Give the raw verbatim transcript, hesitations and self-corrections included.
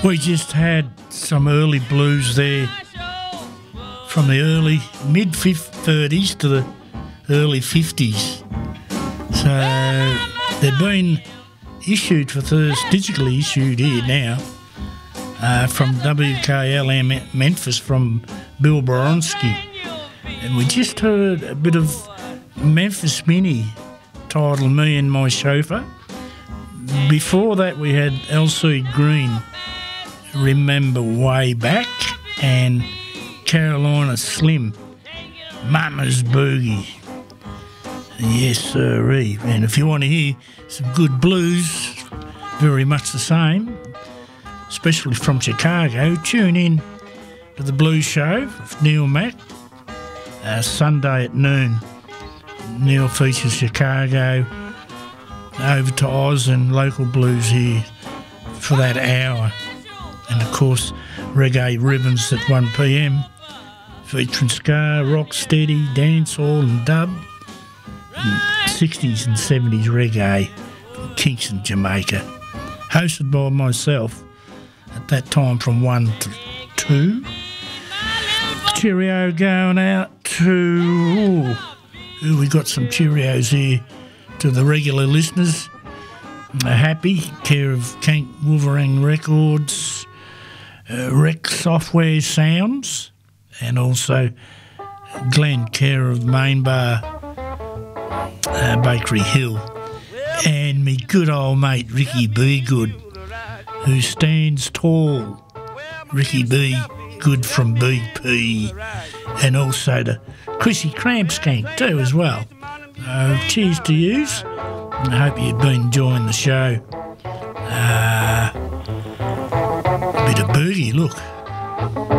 We just had some early blues there from the early mid-thirties to the early fifties. So they've been issued for Thursday, digitally issued here now, uh, from W K L M Memphis from Bill Boronsky. And we just heard a bit of Memphis Mini titled Me and My Chauffeur. Before that we had L C Green, Remember Way Back, and Carolina Slim, Mama's Boogie. Yes, sirree. And if you want to hear some good blues, very much the same, especially from Chicago, tune in to the Blues Show with Neil Mack, uh, Sunday at noon. Neil features Chicago over to Oz and local blues here for that hour. And, of course, Reggae Ribbons at one p m, featuring ska, rock steady, dancehall and dub, and sixties and seventies reggae from Kingston, Jamaica. Hosted by myself at that time from one to two. Cheerio going out to... Ooh, we got some Cheerios here to the regular listeners. Uh, happy, care of Kank Wolverine Records, uh, Rec Software Sounds, and also Glenn, care of Main Bar, uh, Bakery Hill, and me good old mate Ricky B. Good, who stands tall. Ricky B. Good from B P, and also to Chrissy Crampskank too as well. Uh, cheers to yous. I hope you've been enjoying the show. Uh, a bit of boogie, look.